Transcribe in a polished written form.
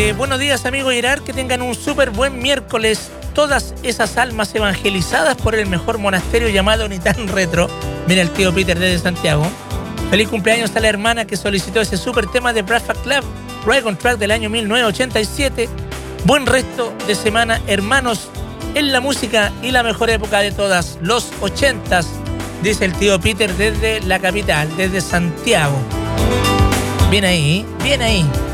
Buenos días, amigo Gerard, que tengan un súper buen miércoles. Todas esas almas evangelizadas por el mejor monasterio llamado Unitán Retro. Mira el tío Peter desde Santiago. Feliz cumpleaños a la hermana que solicitó ese súper tema de Breakfast Club, Right on Track del año 1987. Buen resto de semana, hermanos, en la música y la mejor época de todas, los 80s, dice el tío Peter desde la capital, desde Santiago. Bien ahí, bien ahí.